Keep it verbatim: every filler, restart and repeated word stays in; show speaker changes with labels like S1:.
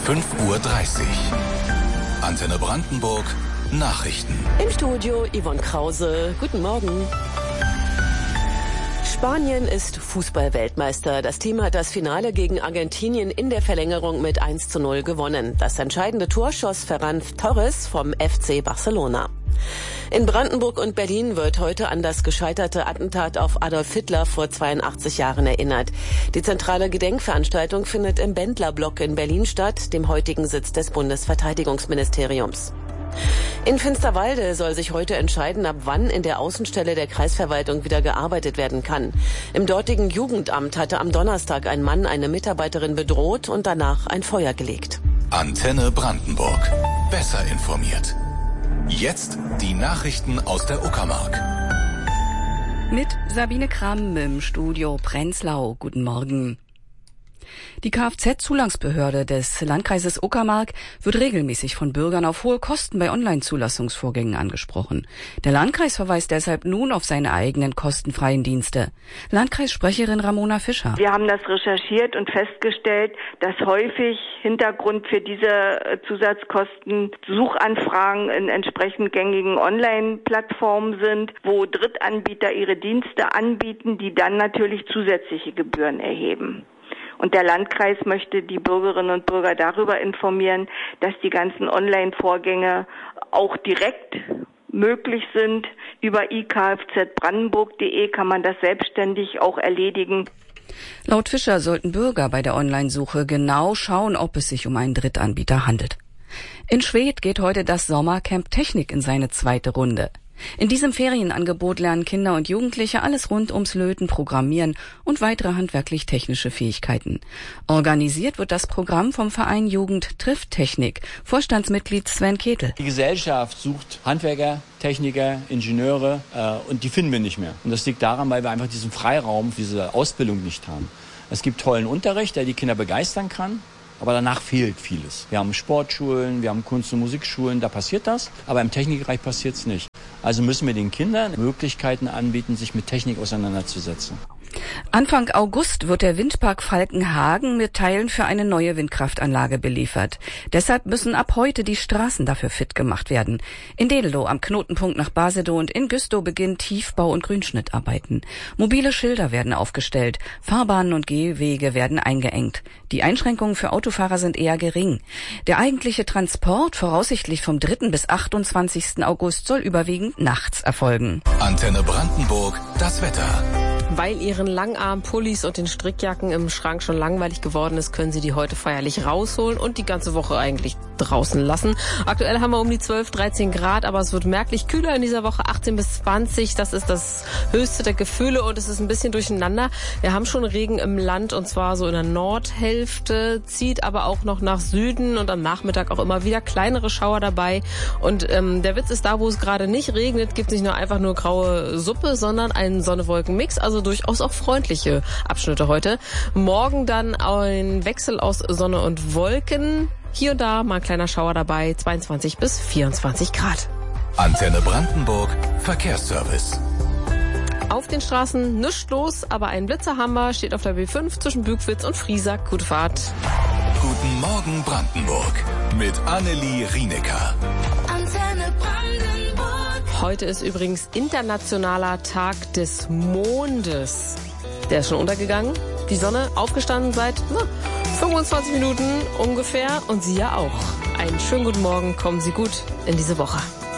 S1: fünf Uhr dreißig. Antenne Brandenburg, Nachrichten.
S2: Im Studio Yvonne Krause. Guten Morgen. Spanien ist Fußball-Weltmeister. Das Team hat das Finale gegen Argentinien in der Verlängerung mit eins zu null gewonnen. Das entscheidende Tor schoss Ferran Torres vom F C Barcelona. In Brandenburg und Berlin wird heute an das gescheiterte Attentat auf Adolf Hitler vor zweiundachtzig Jahren erinnert. Die zentrale Gedenkveranstaltung findet im Bendlerblock in Berlin statt, dem heutigen Sitz des Bundesverteidigungsministeriums. In Finsterwalde soll sich heute entscheiden, ab wann in der Außenstelle der Kreisverwaltung wieder gearbeitet werden kann. Im dortigen Jugendamt hatte am Donnerstag ein Mann eine Mitarbeiterin bedroht und danach ein Feuer gelegt.
S1: Antenne Brandenburg. Besser informiert. Jetzt die Nachrichten aus der Uckermark.
S3: Mit Sabine Kramm im Studio Prenzlau. Guten Morgen. Die Kfz-Zulassungsbehörde des Landkreises Uckermark wird regelmäßig von Bürgern auf hohe Kosten bei Online-Zulassungsvorgängen angesprochen. Der Landkreis verweist deshalb nun auf seine eigenen kostenfreien Dienste. Landkreissprecherin Ramona Fischer.
S4: Wir haben das recherchiert und festgestellt, dass häufig Hintergrund für diese Zusatzkosten Suchanfragen in entsprechend gängigen Online-Plattformen sind, wo Drittanbieter ihre Dienste anbieten, die dann natürlich zusätzliche Gebühren erheben. Und der Landkreis möchte die Bürgerinnen und Bürger darüber informieren, dass die ganzen Online-Vorgänge auch direkt möglich sind. Über i k f z brandenburg punkt de kann man das selbstständig auch erledigen.
S3: Laut Fischer sollten Bürger bei der Online-Suche genau schauen, ob es sich um einen Drittanbieter handelt. In Schwedt geht heute das Sommercamp Technik in seine zweite Runde. In diesem Ferienangebot lernen Kinder und Jugendliche alles rund ums Löten, Programmieren und weitere handwerklich-technische Fähigkeiten. Organisiert wird das Programm vom Verein Jugend trifft Technik. Vorstandsmitglied Sven Ketel.
S5: Die Gesellschaft sucht Handwerker, Techniker, Ingenieure äh, und die finden wir nicht mehr. Und das liegt daran, weil wir einfach diesen Freiraum, diese Ausbildung nicht haben. Es gibt tollen Unterricht, der die Kinder begeistern kann. Aber danach fehlt vieles. Wir haben Sportschulen, wir haben Kunst- und Musikschulen, da passiert das. Aber im Technikbereich passiert es nicht. Also müssen wir den Kindern Möglichkeiten anbieten, sich mit Technik auseinanderzusetzen.
S3: Anfang August wird der Windpark Falkenhagen mit Teilen für eine neue Windkraftanlage beliefert. Deshalb müssen ab heute die Straßen dafür fit gemacht werden. In Dedelow am Knotenpunkt nach Basedow und in Güstrow beginnen Tiefbau- und Grünschnittarbeiten. Mobile Schilder werden aufgestellt, Fahrbahnen und Gehwege werden eingeengt. Die Einschränkungen für Autofahrer sind eher gering. Der eigentliche Transport, voraussichtlich vom dritten bis achtundzwanzigsten August, soll überwiegend nachts erfolgen.
S1: Antenne Brandenburg, das Wetter.
S2: Weil ihren Langarm-Pullis und den Strickjacken im Schrank schon langweilig geworden ist, können Sie die heute feierlich rausholen und die ganze Woche eigentlich draußen lassen. Aktuell haben wir um die zwölf, dreizehn Grad, aber es wird merklich kühler in dieser Woche, achtzehn bis zwanzig. Das ist das höchste der Gefühle und es ist ein bisschen durcheinander. Wir haben schon Regen im Land und zwar so in der Nordhälfte, zieht aber auch noch nach Süden und am Nachmittag auch immer wieder kleinere Schauer dabei. Und ähm, der Witz ist, da wo es gerade nicht regnet, gibt es nicht nur einfach nur graue Suppe, sondern einen Sonne-Wolken-Mix, also durchaus auch freundliche Abschnitte heute. Morgen dann ein Wechsel aus Sonne und Wolken. Hier und da mal ein kleiner Schauer dabei, zweiundzwanzig bis vierundzwanzig Grad.
S1: Antenne Brandenburg, Verkehrsservice.
S2: Auf den Straßen nichts los, aber ein Blitzer haben wir, steht auf der B fünf zwischen Bückwitz und Friesack. Gute Fahrt.
S1: Guten Morgen Brandenburg mit Annelie Rienecker. Antenne
S2: Brandenburg. Heute ist übrigens internationaler Tag des Mondes. Der ist schon untergegangen. Die Sonne aufgestanden seit na, fünfundzwanzig Minuten ungefähr und Sie ja auch. Einen schönen guten Morgen, kommen Sie gut in diese Woche.